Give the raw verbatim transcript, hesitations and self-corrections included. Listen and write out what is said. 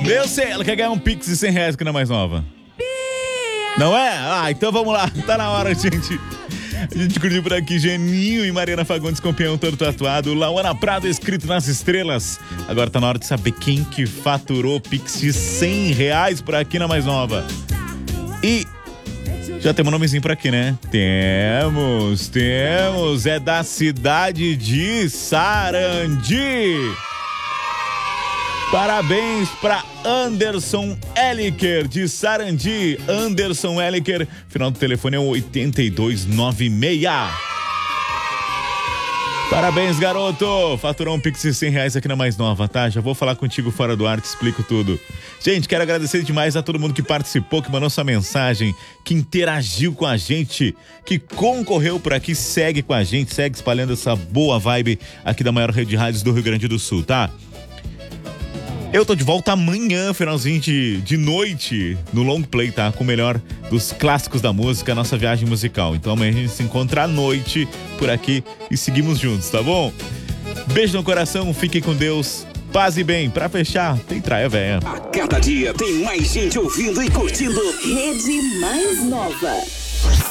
Eu sei, ela quer ganhar um Pix de cem reais aqui na Mais Nova. Não é? Ah, então vamos lá. Tá na hora, gente. A gente curtiu por aqui Geninho e Mariana Fagundes com o peão todo tatuado. Lauana Prado escrito nas estrelas. Agora tá na hora de saber quem que faturou Pix de cem reais por aqui na Mais Nova. E já temos um nomezinho por aqui, né? Temos, temos. É da cidade de Sarandi. Parabéns para Anderson Eliker, de Sarandi. Anderson Eliker, final do telefone é oitenta e dois noventa e seis. Parabéns, garoto. Faturou um Pix de cem reais aqui na Mais Nova, tá? Já vou falar contigo fora do ar, te explico tudo. Gente, quero agradecer demais a todo mundo que participou, que mandou sua mensagem, que interagiu com a gente, que concorreu por aqui, segue com a gente, segue espalhando essa boa vibe aqui da maior rede de rádios do Rio Grande do Sul, tá? Eu tô de volta amanhã, finalzinho de, de noite, no Long Play, tá? Com o melhor dos clássicos da música, nossa viagem musical. Então amanhã a gente se encontra à noite por aqui e seguimos juntos, tá bom? Beijo no coração, fiquem com Deus, paz e bem. Pra fechar, tem Traia Véia. A cada dia tem mais gente ouvindo e curtindo. Rede Mais Nova.